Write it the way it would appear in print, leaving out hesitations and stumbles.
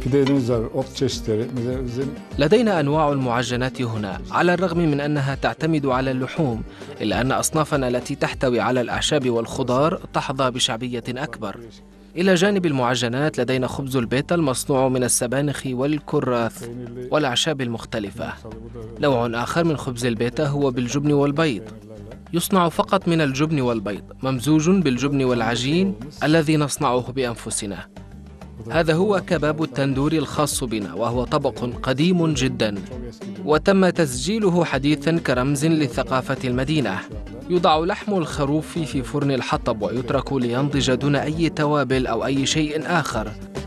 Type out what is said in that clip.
لدينا أنواع المعجنات هنا، على الرغم من أنها تعتمد على اللحوم، إلا أن أصنافنا التي تحتوي على الأعشاب والخضار تحظى بشعبية أكبر. إلى جانب المعجنات لدينا خبز البيتا المصنوع من السبانخ والكراث والأعشاب المختلفة. نوع آخر من خبز البيتا هو بالجبن والبيض، يصنع فقط من الجبن والبيض ممزوج بالجبن والعجين الذي نصنعه بأنفسنا. هذا هو كباب التندور الخاص بنا، وهو طبق قديم جدا وتم تسجيله حديثا كرمز لثقافة المدينة. يوضع لحم الخروف في فرن الحطب ويترك لينضج دون أي توابل أو أي شيء آخر.